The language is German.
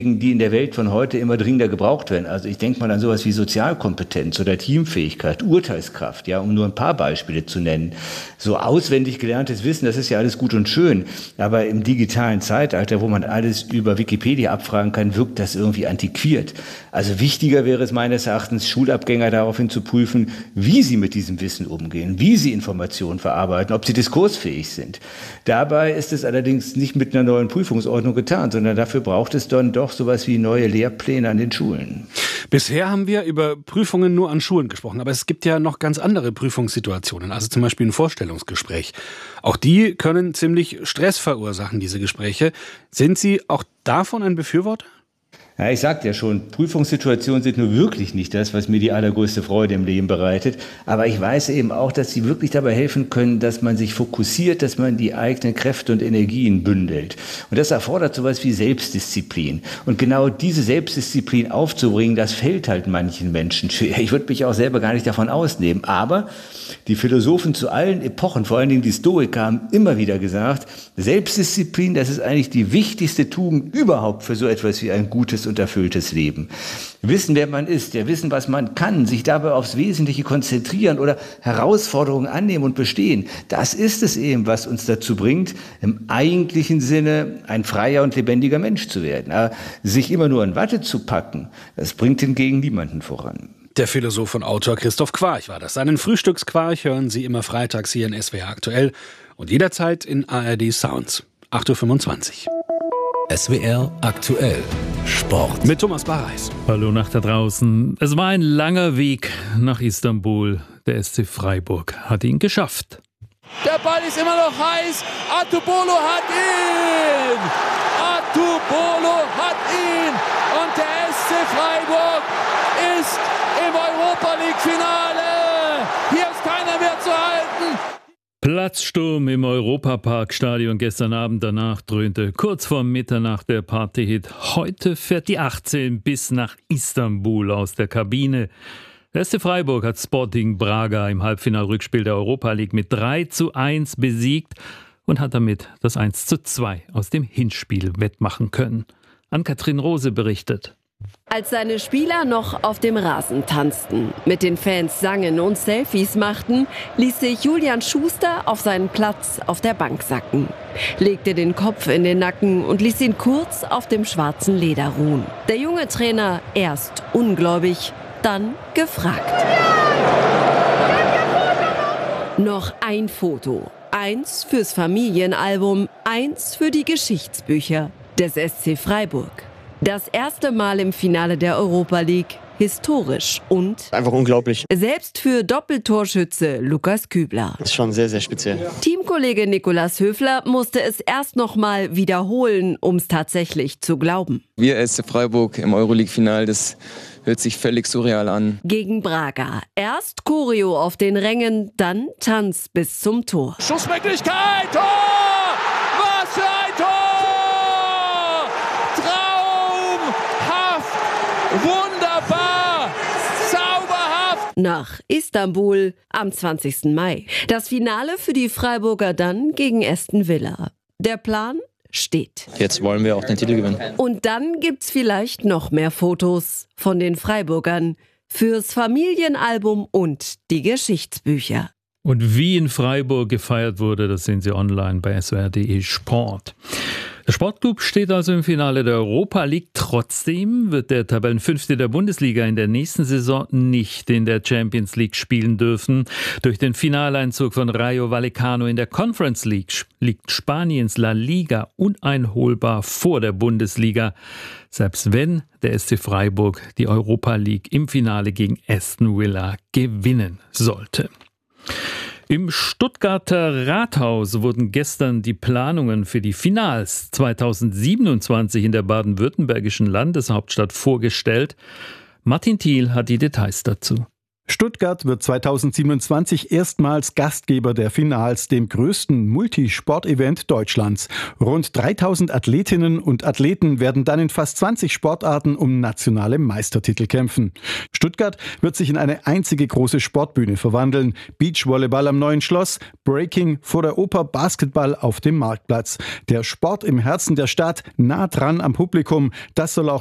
die in der Welt von heute immer dringender gebraucht werden. Also ich denke mal an sowas wie Sozialkompetenz oder Teamfähigkeit, Urteilskraft, ja, um nur ein paar Beispiele zu nennen. So auswendig gelerntes Wissen, das ist ja alles gut und schön, aber im digitalen Zeitalter, wo man alles über Wikipedia abfragen kann, wirkt das irgendwie antiquiert. Also wichtiger wäre es meines Erachtens, Schulabgänger daraufhin zu prüfen, wie sie mit diesem Wissen umgehen, wie sie Informationen verarbeiten, ob sie diskursfähig sind. Dabei ist es allerdings nicht mit einer neuen Prüfungsordnung getan, sondern dafür braucht es dann doch sowas wie neue Lehrpläne an den Schulen. Bisher haben wir über Prüfungen nur an Schulen gesprochen, aber es gibt ja noch ganz andere Prüfungssituationen, also zum Beispiel ein Vorstellungsgespräch. Auch die können ziemlich Stress verursachen, diese Gespräche. Sind Sie auch davon ein Befürworter? Ja, ich sagte ja schon, Prüfungssituationen sind nur wirklich nicht das, was mir die allergrößte Freude im Leben bereitet. Aber ich weiß eben auch, dass sie wirklich dabei helfen können, dass man sich fokussiert, dass man die eigenen Kräfte und Energien bündelt. Und das erfordert sowas wie Selbstdisziplin. Und genau diese Selbstdisziplin aufzubringen, das fällt halt manchen Menschen schwer. Ich würde mich auch selber gar nicht davon ausnehmen. Aber die Philosophen zu allen Epochen, vor allen Dingen die Stoiker, haben immer wieder gesagt, Selbstdisziplin, das ist eigentlich die wichtigste Tugend überhaupt für so etwas wie ein gutes und erfülltes Leben. Wissen, wer man ist, ja, wissen, was man kann, sich dabei aufs Wesentliche konzentrieren oder Herausforderungen annehmen und bestehen. Das ist es eben, was uns dazu bringt, im eigentlichen Sinne ein freier und lebendiger Mensch zu werden. Aber sich immer nur in Watte zu packen, das bringt hingegen niemanden voran. Der Philosoph und Autor Christoph Quarch war das. Seinen Frühstücksquarch hören Sie immer freitags hier in SWR aktuell und jederzeit in ARD Sounds. 8.25 Uhr. SWR aktuell Sport. Mit Thomas Barreis. Hallo nach da draußen. Es war ein langer Weg nach Istanbul. Der SC Freiburg hat ihn geschafft. Der Ball ist immer noch heiß. Atubolo hat ihn. Atubolo hat ihn. Und der SC Freiburg ist im Europa-League-Finale. Hier ist keiner mehr zu halten. Platzsturm im Europapark-Stadion gestern Abend. Danach dröhnte kurz vor Mitternacht der Partyhit. Heute fährt die 18 bis nach Istanbul aus der Kabine. Der SC Freiburg hat Sporting Braga im Halbfinalrückspiel der Europa League mit 3:1 besiegt und hat damit das 1:2 aus dem Hinspiel wettmachen können. Ann-Kathrin Rose berichtet. Als seine Spieler noch auf dem Rasen tanzten, mit den Fans sangen und Selfies machten, ließ sich Julian Schuster auf seinen Platz auf der Bank sacken, legte den Kopf in den Nacken und ließ ihn kurz auf dem schwarzen Leder ruhen. Der junge Trainer erst ungläubig, dann gefragt. Noch ein Foto. Eins fürs Familienalbum, eins für die Geschichtsbücher des SC Freiburg. Das erste Mal im Finale der Europa League, historisch und einfach unglaublich. Selbst für Doppeltorschütze Lukas Kübler. Das ist schon sehr, sehr speziell. Teamkollege Nikolaus Höfler musste es erst noch mal wiederholen, um es tatsächlich zu glauben. Wir SC Freiburg im Euroleague-Final, das hört sich völlig surreal an. Gegen Braga. Erst Choreo auf den Rängen, dann Tanz bis zum Tor. Schussmöglichkeit, Tor! Was für ein Tor! Wunderbar! Zauberhaft! Nach Istanbul am 20. Mai. Das Finale für die Freiburger dann gegen Aston Villa. Der Plan steht. Jetzt wollen wir auch den Titel gewinnen. Und dann gibt's vielleicht noch mehr Fotos von den Freiburgern fürs Familienalbum und die Geschichtsbücher. Und wie in Freiburg gefeiert wurde, das sehen Sie online bei swr.de Sport. Der Sportclub steht also im Finale der Europa League. Trotzdem wird der Tabellenfünfte der Bundesliga in der nächsten Saison nicht in der Champions League spielen dürfen. Durch den Finaleinzug von Rayo Vallecano in der Conference League liegt Spaniens La Liga uneinholbar vor der Bundesliga. Selbst wenn der SC Freiburg die Europa League im Finale gegen Aston Villa gewinnen sollte. Im Stuttgarter Rathaus wurden gestern die Planungen für die Finals 2027 in der baden-württembergischen Landeshauptstadt vorgestellt. Martin Thiel hat die Details dazu. Stuttgart wird 2027 erstmals Gastgeber der Finals, dem größten Multisport-Event Deutschlands. Rund 3000 Athletinnen und Athleten werden dann in fast 20 Sportarten um nationale Meistertitel kämpfen. Stuttgart wird sich in eine einzige große Sportbühne verwandeln. Beachvolleyball am Neuen Schloss, Breaking vor der Oper, Basketball auf dem Marktplatz. Der Sport im Herzen der Stadt, nah dran am Publikum, das soll auch